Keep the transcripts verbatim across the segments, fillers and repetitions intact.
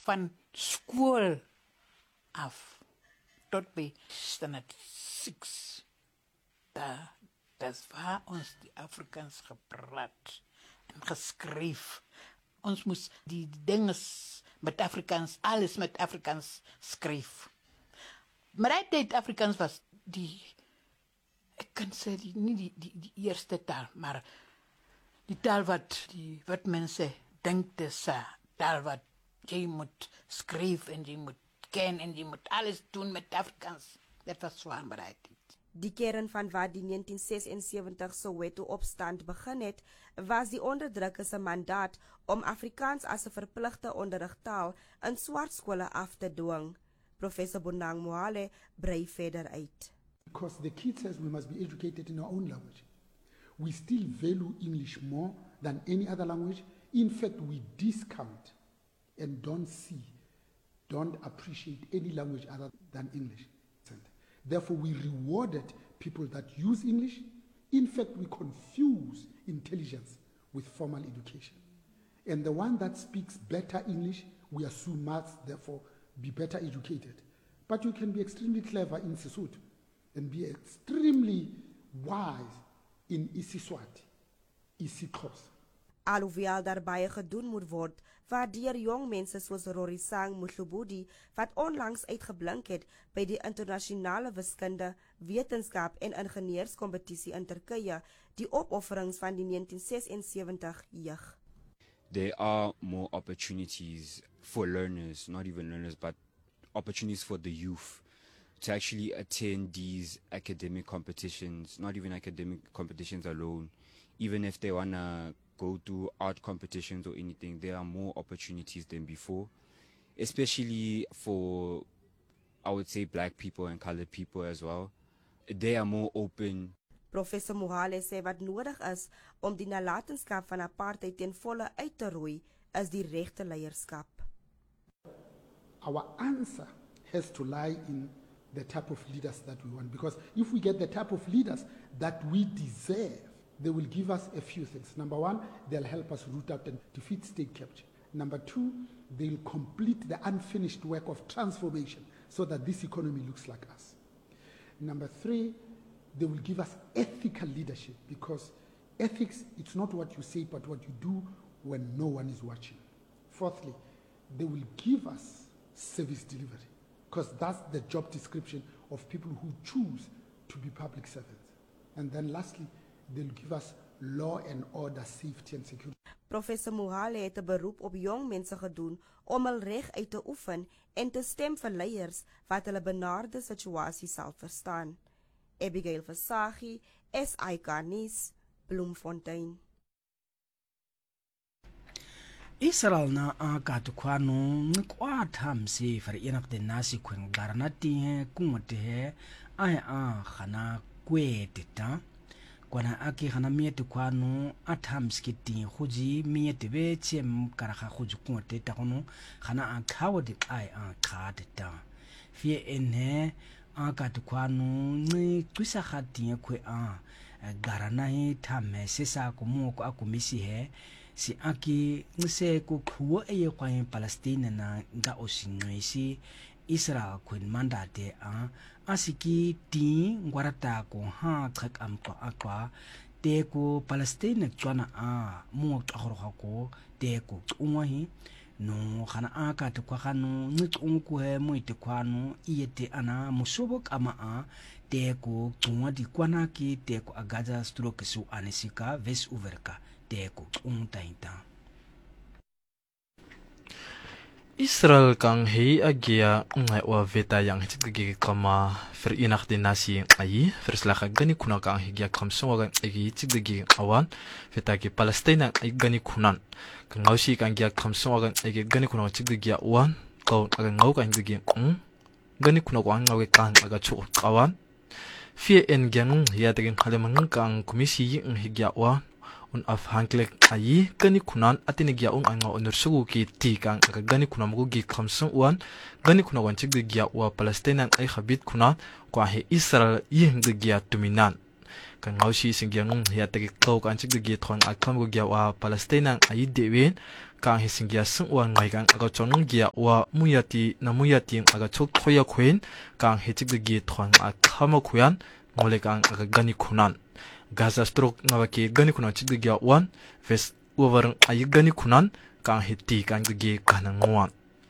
van school af tot by standaard six. Daar, dis waar ons die Afrikaans gepraat en geskryf. Ons moes die dinges met Afrikaans, alles met Afrikaans skryf. Maar die tyd Afrikaans was die, ek kan sê die, nie die, die, die eerste taal, maar die taal wat, die, wat mense dink dis taal wat jy moet skryf en jy moet ken en jy moet alles doen met Afrikaans. Dit was zwaar by die tyd. Die kern van wat die negentien sesensewentig Soweto opstand begin het, was die onderdrukker se mandaat om Afrikaans as 'n verpligte onderrigtaal in swart skole af te dwing. Professor Bonang Mohale brei verder uit. Because the kid says we must be educated in our own language. We still value English more than any other language. In fact, we discount and don't see, don't appreciate any language other than English. Therefore, we rewarded people that use English. In fact, we confuse intelligence with formal education. And the one that speaks better English, we assume must therefore be better educated. But you can be extremely clever in Sesotho and be extremely wise in isiSwati, isiXhosa. Alhoewel daar baie gedoen moet word, waardeur jong mense soos Rorisang Muhlubudi, wat onlangs uitgeblink het by die internasionale wiskunde, wetenskap en ingenieurskompetisie in Turkye, die opofferings van die negentien sesensewentig jeug. There are more opportunities for learners, not even learners, but opportunities for the youth to actually attend these academic competitions, not even academic competitions alone. Even if they want to go to art competitions or anything, there are more opportunities than before, especially for, I would say, black people and colored people as well. They are more open. Professor Mohale sê wat nodig is om die nalatenskap van apartheid ten volle uit te roei, is die regte leierskap. Our answer has to lie in the type of leaders that we want, because if we get the type of leaders that we deserve, they will give us a few things. Number one, they'll help us root out and defeat state capture. Number two, they'll complete the unfinished work of transformation so that this economy looks like us. Number three, they will give us ethical leadership, because ethics, it's not what you say, but what you do when no one is watching. Fourthly, they will give us service delivery, because that's the job description of people who choose to be public servants. And then lastly, they'll give us law and order, safety and security. Professor Mohale het 'n beroep op jong mense gedoen om hul reg uit te oefen en te stem vir leiers wat hulle benaarde situasie sal verstaan. Abigail Versaghi, S I K nuus, Bloemfontein. Israel na akatukwano nkwatha msi Verenigde Nasies kwengqaranati kungote ai a khana kwetita kwana aki khana miete kwano athamskiti khuji miete be chem karakha khuji kungote ta kono khana akhawde ai a khadita fie ene akatukwano nci twisa khati kwe a garana hi thame sesa kumoko akumisi he si aki ngise ku khuo eye kwa Palestine na nga osinwesi Israel kwen mandate a asiki ti ngwarata ko ha khak am ko akwa te ko Palestine tswana a mo tsagoro ko te ko tsungwa hi no khana aka te kwa khano ngitsung ku he mo ite kwano iyete ana musobo kama a te ko tsungwa di kwana ki te ko agaza stroke su anisika ves uverka te ko tsung tainta Israel kang hei agia ngai wa veta yang chitgi kama Verenigde Nasies ai verslag gani kuna kang higia khamso ga igi chitgi awan veta ki Palestine ai gani kunan kang si kang gia khamso ga igi gani kuna chitgi awan ko aga ngau ka higi um gani kuna ko ngau ga kan aga chu awan fie en gyang ya tagin khalemang kang komisi ng higia awan un af hanklek ai gani kunan atini gya ung anga onursugu ki ti kang aga gani kuna mugu gi khamsung wan gani kuna wan chig gya wa Palestine ai khabit kuna kwa he Israel yeng de gya tuminan kan ngausi singyang ya tagi kau kan chik digi thon akam go gya wa Palestine ai dewen kan hi singya sung wan ngai kan aga chonung gya wa muyati na muyati aga chok thoya khuen kan hi chik digi thon akam khuyan ngole kan aga gani khunan Gaza stroke ngawaki gani khunan chik digi wan ves over ai gani khunan kan hi ti kan digi kan ngwan.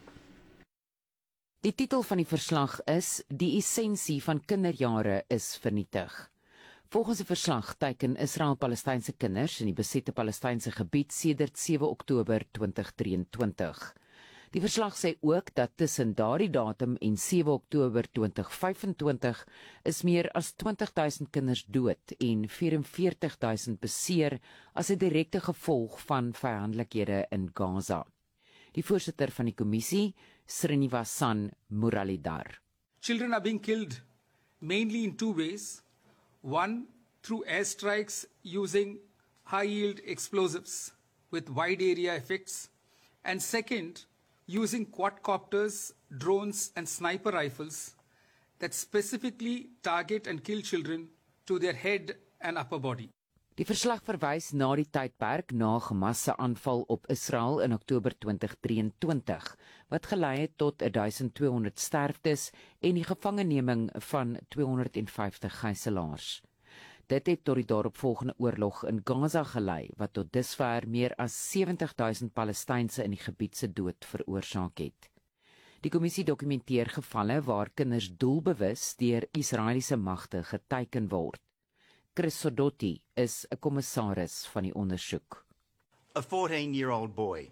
Die titel van die verslag is Die essensie van kinderjare is vernietig. Volgens die verslag teiken Israel-Palestynse kinders in die besette Palestynse gebied sedert sewe Oktober twintig drieëntwintig. Die verslag sê ook dat tussen daardie datum en sewe Oktober twintig vyfentwintig is meer as twintig duisend kinders dood en vyf-en-veertig duisend beseer as 'n direkte gevolg van vyandelikhede in Gaza. Die voorsitter van die kommissie, Srinivasan Muralidhar. Children are being killed mainly in two ways. One, through airstrikes using high-yield explosives with wide area effects. And second, using quadcopters, drones and sniper rifles that specifically target and kill children to their head and upper body. Die verslag verwys na die tydperk na Hamas se aanval op Israel in Oktober twintig drieëntwintig, wat gelei het tot twaalf honderd sterftes en die gevangeneming van tweehonderdvyftig gijslaars. Dit het tot die daaropvolgende oorlog in Gaza gelei, wat tot dusver meer as sewentig duisend Palestynse in die gebied se dood veroorsaak het. Die kommissie dokumenteer gevalle waar kinders doelbewus deur Israeliese magte geteiken word. Chris Sodotti is 'n kommissaris van die ondersoek. A fourteen-year-old boy.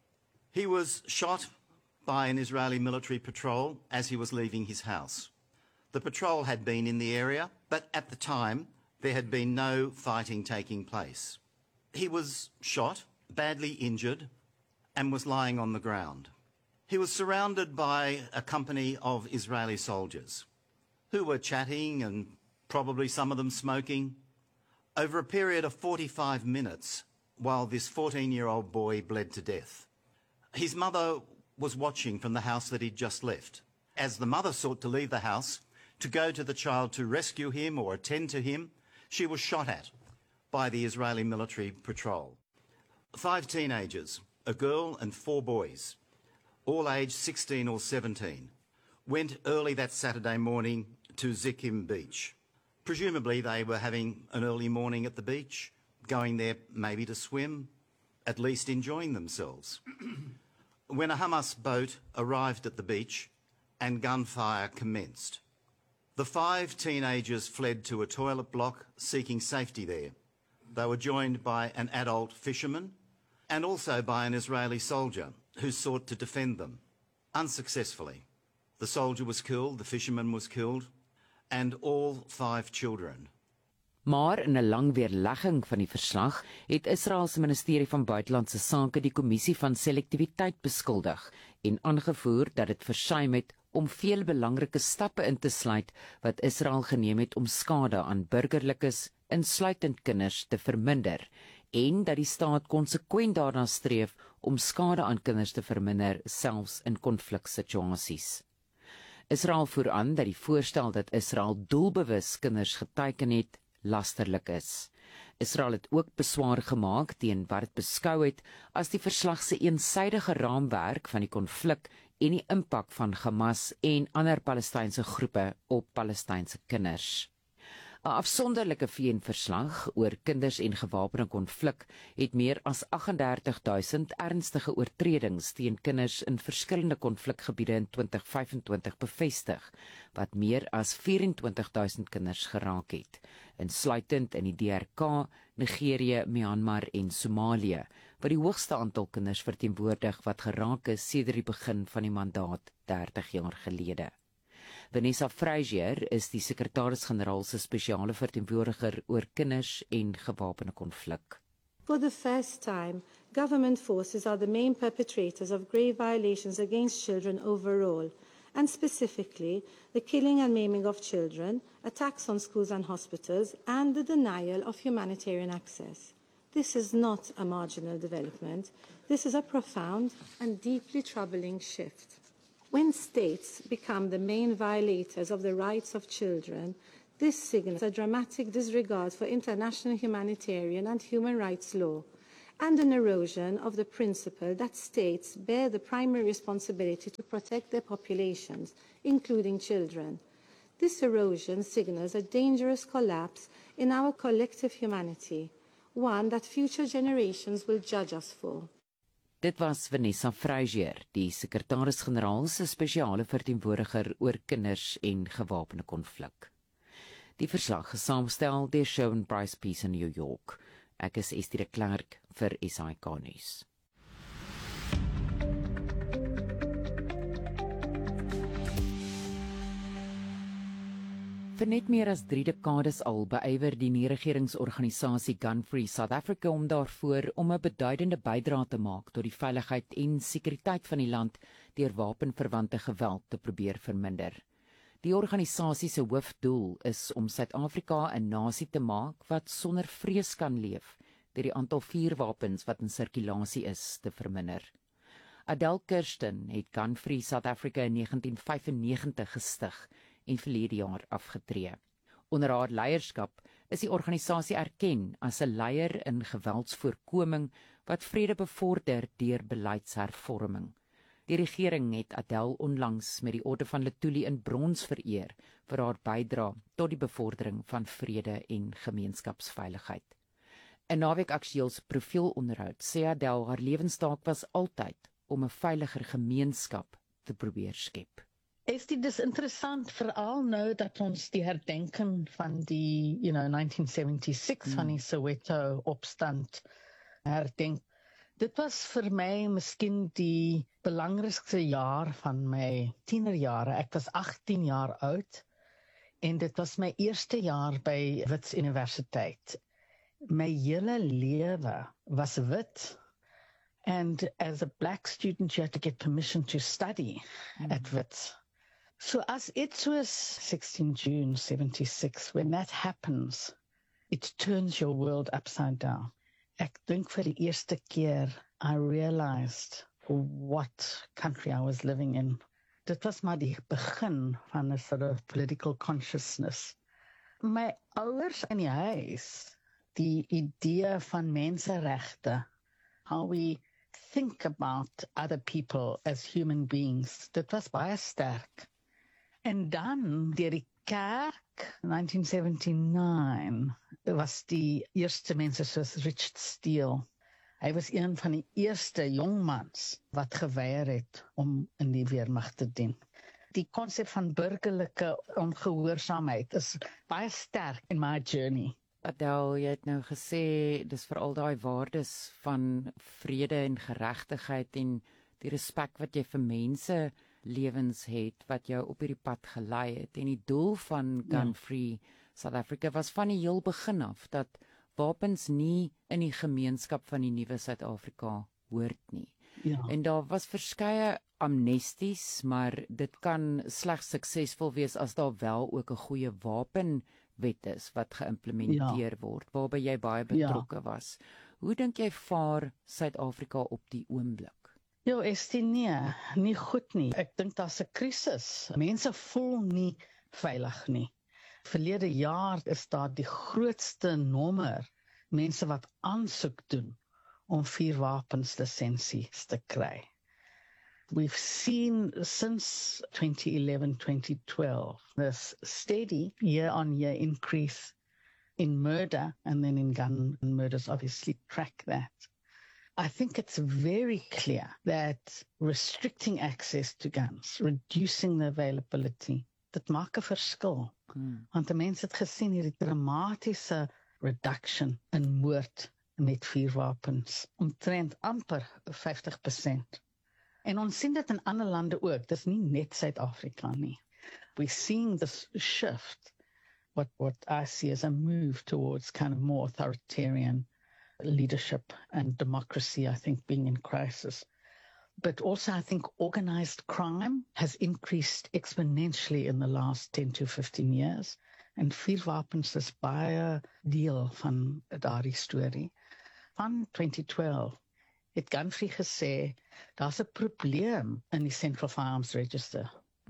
He was shot by an Israeli military patrol as he was leaving his house. The patrol had been in the area, but at the time there had been no fighting taking place. He was shot, badly injured, and was lying on the ground. He was surrounded by a company of Israeli soldiers who were chatting and probably some of them smoking, over a period of forty-five minutes while this fourteen-year-old boy bled to death. His mother was watching from the house that he'd just left. As the mother sought to leave the house to go to the child to rescue him or attend to him, she was shot at by the Israeli military patrol. Five teenagers, a girl and four boys, all aged sixteen or seventeen, went early that Saturday morning to Zikkim Beach. Presumably they were having an early morning at the beach, going there maybe to swim, at least enjoying themselves. When a Hamas boat arrived at the beach and gunfire commenced, the five teenagers fled to a toilet block seeking safety there. They were joined by an adult fisherman and also by an Israeli soldier who sought to defend them, unsuccessfully. The soldier was killed, the fisherman was killed, and all five children. Maar in 'n lang weerlegging van die verslag het Israel se ministerie van buitelandse sake die kommissie van selektiwiteit beskuldig en aangevoer dat dit versuim het om veel belangrike stappe in te sluit wat Israel geneem het om skade aan burgerlikes, insluitend kinders, te verminder en dat die staat konsekwent daarna streef om skade aan kinders te verminder, selfs in konfliksituasies. Israel voer aan dat die voorstel dat Israel doelbewus kinders geteiken het, lasterlik is. Israel het ook beswaar gemaak teen wat dit beskou het as die verslag se eensydige raamwerk van die konflik en die impak van Hamas en ander Palestynse groepe op Palestynse kinders. 'n Afsonderlike V N-verslag oor kinders en gewapende konflik het meer as agt-en-dertig duisend ernstige oortredings teen kinders in verskillende konflikgebiede in twintig vyfentwintig bevestig, wat meer as vyf-en-twintig duisend kinders geraak het, insluitend in die D R K, Nigerië, Myanmar en Somalië, wat die hoogste aantal kinders verteenwoordig wat geraak is sedert die begin van die mandaat dertig jaar gelede. Vanessa Frazier is die sekretaris-generaal se spesiale verteenwoordiger oor kinders en gewapende konflik. For the first time, government forces are the main perpetrators of grave violations against children overall, and specifically the killing and maiming of children, attacks on schools and hospitals, and the denial of humanitarian access. This is not a marginal development. This is a profound and deeply troubling shift. When states become the main violators of the rights of children, This signals a dramatic disregard for international humanitarian and human rights law, and an erosion of the principle that states bear the primary responsibility to protect their populations, including children. This erosion signals a dangerous collapse in our collective humanity, one that future generations will judge us for. Dit was Vanessa Frazier, die sekretaris-generaal se spesiale verteenwoordiger oor kinders en gewapende konflik. Die verslag is saamgestel deur Shawn Price Peace in New York. Ek is Estie de Klerk vir S I K Nuus. Vir net meer as drie dekades al beywer die nie-regeringsorganisasie Gun Free South Africa om daarvoor om 'n beduidende bydrae te maak tot die veiligheid en sekuriteit van die land deur wapenverwante geweld te probeer verminder. Die organisasie se hoofdoel is om Suid-Afrika 'n nasie te maak wat sonder vrees kan leef deur die aantal vuurwapens wat in sirkulasie is te verminder. Adele Kirsten het Gun Free South Africa in negentien vyfennegentig gestig en verlede jaar afgetree. Onder haar leierskap is die organisasie erken as 'n leier in geweldsvoorkoming wat vrede bevorder deur beleidshervorming. Die regering het Adele onlangs met die Orde van Lutuli in brons vereer vir haar bydrae tot die bevordering van vrede en gemeenskapsveiligheid. 'n Naweek Aktueel se profielonderhoud sê Adele haar lewenstaak was altyd om 'n veiliger gemeenskap te probeer skep. Is dit dus interessant, veral nou dat ons die herdenking van die, you know, negentien seventy-six van die Soweto opstand herdenk. Dit was vir my miskien die belangrikste jaar van my tienerjare. Ek was agttien jaar oud en dit was my eerste jaar by Wits Universiteit. My hele lewe was wit. And as a black student, you had to get permission to study mm. at Wits. So as it was sixteen June seventy-six, when that happens, it turns your world upside down. Ek dink vir die eerste keer, I realized what country I was living in. Dit was maar die begin van 'n sort of political consciousness. My ouers in die huis, die idee van menseregte, how we think about other people as human beings, dit was baie sterk. En dan, deur die kerk, negentien seventy-nine, was die eerste mense soos Richard Steele. Hy was een van die eerste jongmans wat geweier het om in die weermag te dien. Die konsep van burgerlike ongehoorsaamheid is baie sterk in my journey. Adele, jy het nou gesê, dis veral daai waardes van vrede en geregtigheid en die respek wat jy vir mense lewens het, wat jou op hierdie pad gelei het. En die doel van Gun Free South Africa was van die heel begin af, dat wapens nie in die gemeenskap van die nuwe Suid-Afrika hoort nie. Ja. En daar was verskeie amnesties, maar dit kan slegs suksesvol wees as daar wel ook 'n goeie wapenwet is wat geïmplementeer ja. word, waarby jy baie betrokke ja. was. Hoe dink jy vaar Suid-Afrika op die oomblik? Jo, Estie, nee, nie goed nie. Ek dink daar's 'n krisis. Mense voel nie veilig nie. Verlede jaar is daar die grootste nommer mense wat aansoek doen om vuurwapenslisensies te kry. We've seen since twenty eleven, twenty twelve this steady year-on-year increase in murder, and then in gun murders obviously track that. I think it's very clear that restricting access to guns, reducing the availability, dit maak 'n verskil. Hmm. Want die mense het gesien hierdie dramatiese reduction in moord met vuurwapens, omtrent amper vyftig persent. En ons sien dit in ander lande ook, dis nie net Suid-Afrika nie. We're seeing this shift, what, what I see as a move towards kind of more authoritarian leadership and democracy, I think, being in crisis. But also I think organized crime has increased exponentially in the last ten to fifteen years. En vuurwapens is baie deel van daardie storie. Van twenty twelve het Gun Free gesê, daar's 'n probleem in die Central Firearms Register. Mm.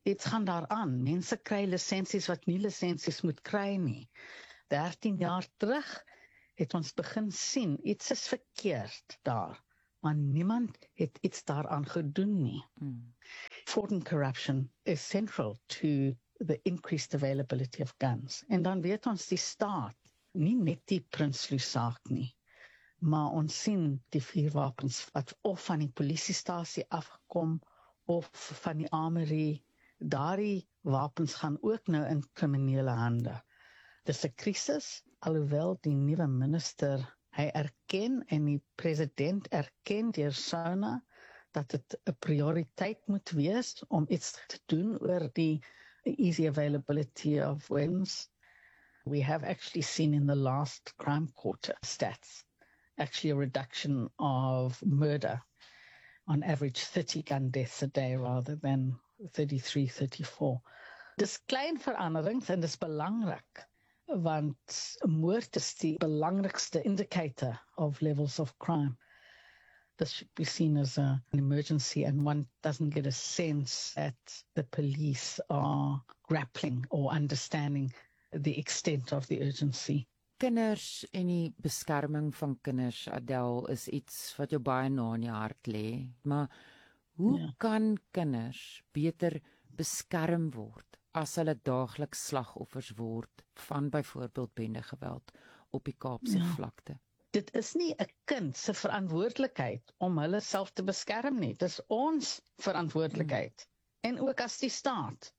Iets gaan daaraan. Mense kry lisensies wat nie lisensies moet kry nie. dertien jaar terug het ons begin sien, iets is verkeerd daar, maar niemand het iets daaraan gedoen nie. Mm. Fraud and corruption is central to the increased availability of guns. En dan weet ons die staat, nie net die Prinsloo saak nie, maar ons sien die vuurwapens wat of van die polisiestasie afgekom, of van die armory, daardie wapens gaan ook nou in kriminele hande. Dis 'n krisis, alhoewel die nuwe minister, hy erken en die president erken deur SONA, dat dit 'n prioriteit moet wees om iets te doen oor die easy availability of weapons. We have actually seen in the last crime quarter stats, actually a reduction of murder, on average thirty gun deaths a day rather than thirty-three, thirty-four. Dis klein veranderings en dis belangrik, want moord is die belangrikste indicator of levels of crime. This should be seen as a, an emergency, and one doesn't get a sense that the police are grappling or understanding the extent of the urgency. Kinders en die beskerming van kinders, Adel, is iets wat jou baie na in jou hart lê. Maar hoe ja. kan kinders beter beskerm word as hulle daagliks slagoffers word van byvoorbeeld bendegeweld op die Kaapse Ja. vlakte? Dit is nie 'n kind se verantwoordelikheid om hulle self te beskerm nie. Dis ons verantwoordelikheid. Mm. En ook as die staat.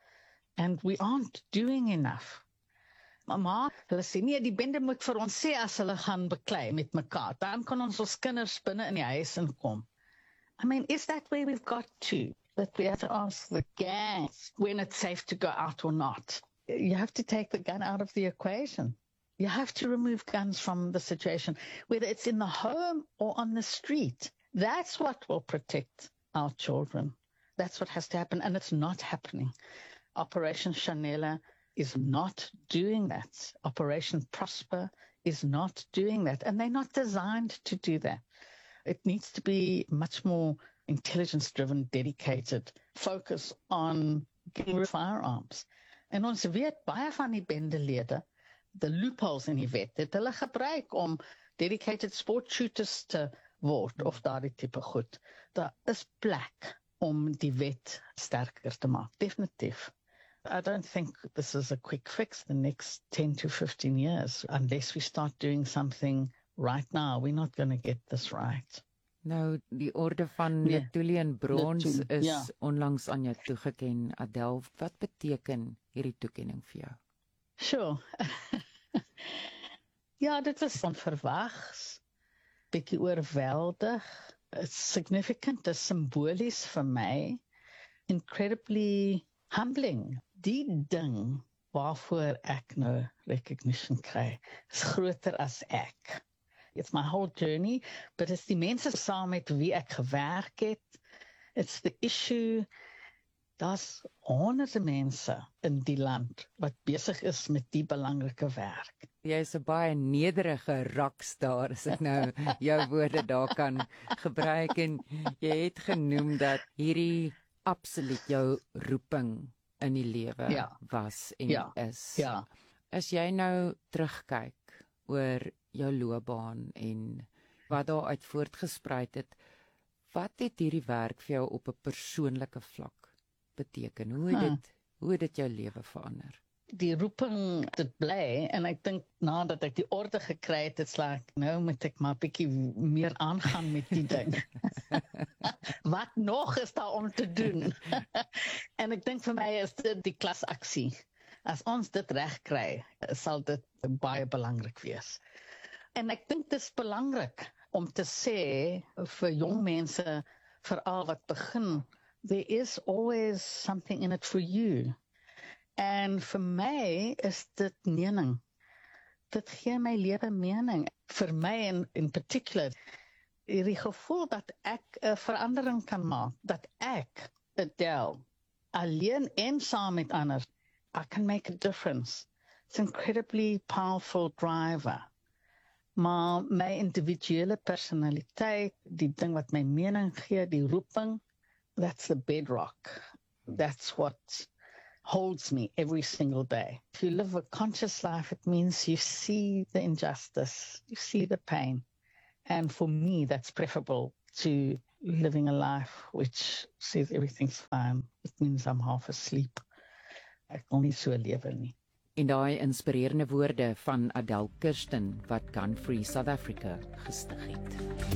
And we aren't doing enough. Mama, hulle sê nee, die bende moet vir ons sê as hulle gaan beklei met mekaar. Dan kan ons ons kinders binne in die huis inkom. I mean, is that where we've got to? That we have to ask the gangs when it's safe to go out or not. You have to take the gun out of the equation. You have to remove guns from the situation, whether it's in the home or on the street. That's what will protect our children. That's what has to happen, and it's not happening. Operation Chanela is not doing that. Operation Prosper is not doing that, and they're not designed to do that. It needs to be much more intelligence-driven, dedicated, focus on getting rid of firearms. En ons weet baie van die bendelede, the loopholes in die wet, het hulle gebruik om dedicated sport shooters te word, of daardie tipe goed. Daar is plek om die wet sterker te maak, definitief. I don't think this is a quick fix the next ten to fifteen years. Unless we start doing something right now, we're not going to get this right. Nou, die orde van Nee, Netulian Brons Netu- is ja. onlangs aan jou toegeken, Adel. Wat beteken hierdie toekenning vir jou? Sure. Ja, dit was onverwags, bietjie oorweldig. It's significant, it's symbolies vir my, incredibly humbling. Die ding waarvoor ek nou recognition kry, is groter as ek. It's my whole journey, but it's die mense saam met wie ek gewerk het. It's the issue. Daar's honderde mense in die land wat besig is met die belangrike werk. Jy is 'n baie nederige rockstar, as ek nou jou woorde daar kan gebruik, en jy het genoem dat hierdie absoluut jou roeping in die lewe Ja. was en Ja. is. Ja. As jy nou terugkyk oor jou loopbaan en wat daaruit voortgespruit het, wat het hierdie werk vir jou op 'n persoonlike vlak beteken? Hoe het Huh. dit, hoe het dit jou lewe verander? Die roeping dit bly, en ek dink nadat ek die orde gekry het, dit's like, nou moet ek maar bietjie meer aangaan met die ding. Wat nog is daar om te doen? En ek dink vir my is dit die klasaksie. As ons dit reg kry, sal dit baie belangrik wees. En ek dink dit is belangrik om te sê vir jong mense, veral wat begin, there is always something in it for you. En vir my is dit mening. Dit gee my lewe mening. Vir my in, in particular, die gevoel dat ek 'n verandering kan maak, dat ek, Adele, alleen en saam met ander, I can make a difference. It's an incredibly powerful driver. Maar my individuele personaliteit, die ding wat my mening gee, die roeping, that's the bedrock. that's what holds me every single day. If you live a conscious life, it means you see the injustice, you see the pain. And for me, that's preferable to living a life which says everything's fine. It means I'm half asleep. Ek wil nie so lewe nie. En daai inspirerende woorde van Adele Kirsten wat Gun Free South Africa gestig het.